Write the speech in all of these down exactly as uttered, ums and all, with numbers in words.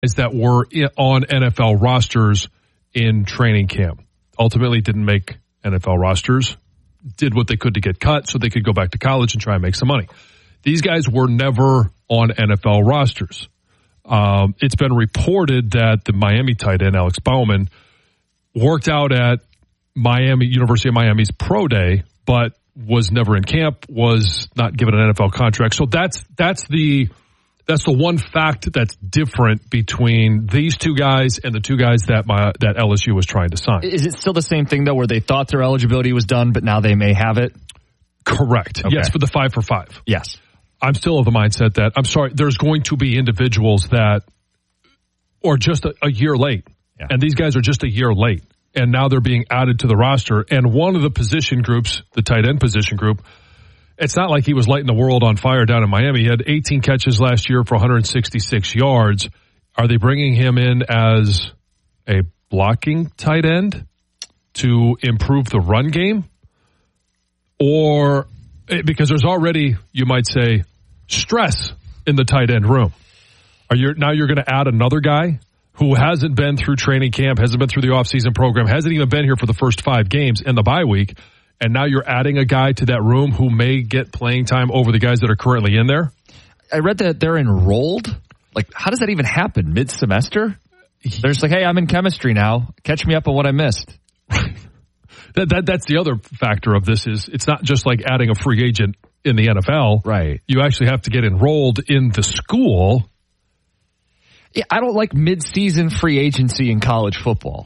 that were on N F L rosters in training camp. Ultimately didn't make N F L rosters, did what they could to get cut so they could go back to college and try and make some money. These guys were never on N F L rosters. Um, it's been reported that the Miami tight end, Alex Bauman, worked out at Miami, University of Miami's pro day, but was never in camp, was not given an N F L contract. So that's that's the that's the one fact that's different between these two guys and the two guys that my, that L S U was trying to sign. Is it still the same thing, though, where they thought their eligibility was done, but now they may have it? Correct. Okay. Yes, for the five for five. Yes. I'm still of the mindset that, I'm sorry, there's going to be individuals that are just a, a year late. Yeah. And these guys are just a year late. And now they're being added to the roster. And one of the position groups, the tight end position group, it's not like he was lighting the world on fire down in Miami. He had eighteen catches last year for one hundred sixty-six yards. Are they bringing him in as a blocking tight end to improve the run game? Or, because there's already, you might say, stress in the tight end room. Are you now you're going to add another guy who hasn't been through training camp, hasn't been through the offseason program, hasn't even been here for the first five games in the bye week, and now you're adding a guy to that room who may get playing time over the guys that are currently in there? I read that they're enrolled. Like, how does that even happen? Mid-semester? They're just like, hey, I'm in chemistry now. Catch me up on what I missed. that, that That's the other factor of this is it's not just like adding a free agent in the N F L. Right. You actually have to get enrolled in the school. Yeah, I don't like mid-season free agency in college football.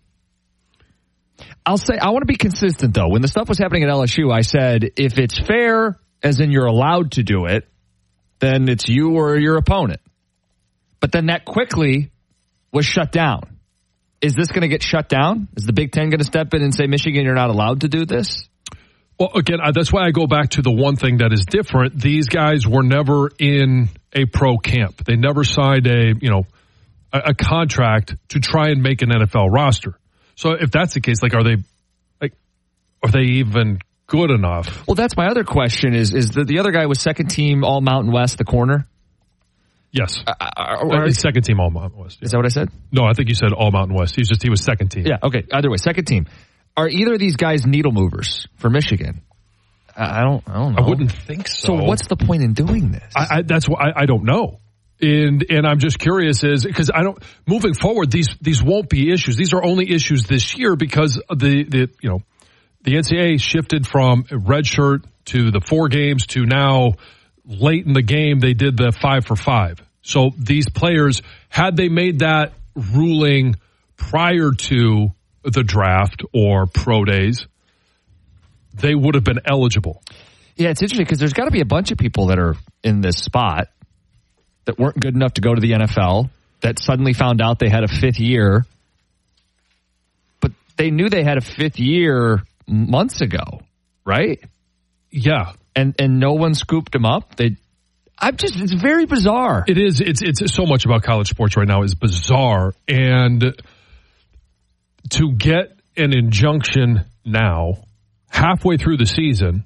I'll say, I want to be consistent, though. When the stuff was happening at L S U, I said, if it's fair, as in you're allowed to do it, then it's you or your opponent. But then that quickly was shut down. Is this going to get shut down? Is the Big Ten going to step in and say, Michigan, you're not allowed to do this? Well, again, that's why I go back to the one thing that is different. These guys were never in a pro camp. They never signed a, you know, a, a contract to try and make an N F L roster. So if that's the case, like, are they, like, are they even good enough? Well, that's my other question is, is the, the other guy was second team All Mountain West, the corner? Yes. Uh, or, or, second team All Mountain West. Yeah. Is that what I said? No, I think you said All Mountain West. He's just, he was second team. Yeah. Okay. Either way, second team. Are either of these guys needle movers for Michigan? I don't, I don't know. I wouldn't think so. So what's the point in doing this? I, I, that's what I, I don't know. And and I'm just curious is because I don't moving forward these these won't be issues. These are only issues this year because the the you know the N C double A shifted from red shirt to the four games to now late in the game they did the five for five. So these players, had they made that ruling prior to the draft or pro days, they would have been eligible. Yeah, it's interesting because there's got to be a bunch of people that are in this spot that weren't good enough to go to the N F L, that suddenly found out they had a fifth year, but they knew they had a fifth year months ago, right? Yeah. And and no one scooped them up. They, I'm just, it's very bizarre. It is. It's it's so much about college sports right now is bizarre. And to get an injunction now, halfway through the season,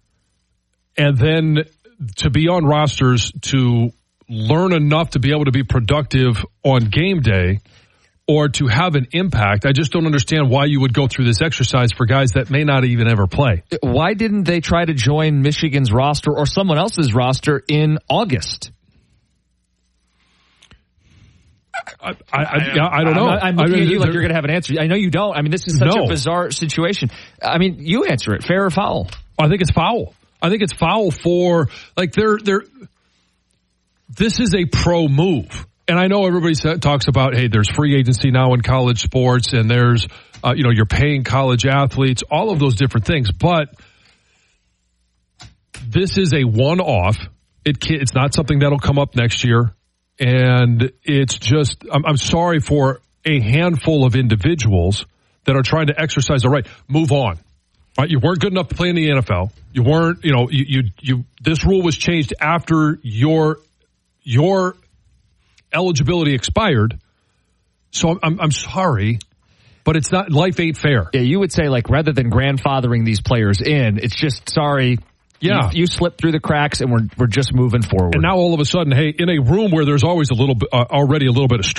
and then to be on rosters to learn enough to be able to be productive on game day or to have an impact. I just don't understand why you would go through this exercise for guys that may not even ever play. Why didn't they try to join Michigan's roster or someone else's roster in August? I, I, I, I don't know. I'm, I'm looking I mean, at you like you're going to have an answer. I know you don't. I mean, this is such no. a bizarre situation. I mean, you answer it. Fair or foul? I think it's foul. I think it's foul for, like, they're, they're, this is a pro move. And I know everybody talks about, hey, there's free agency now in college sports and there's, uh, you know, you're paying college athletes, all of those different things. But this is a one-off. It can't, it's not something that'll come up next year. And it's just, I'm, I'm sorry for a handful of individuals that are trying to exercise the right. Move on. Right? You weren't good enough to play in the N F L. You weren't, you know, you, you, you this rule was changed after your, your eligibility expired. So I'm, I'm sorry, but it's not, life ain't fair. Yeah, you would say, like, rather than grandfathering these players in, it's just, sorry, Yeah. You, you slip through the cracks, and we're we're just moving forward. And now all of a sudden, hey, in a room where there's always a little bit, uh, already a little bit of stress.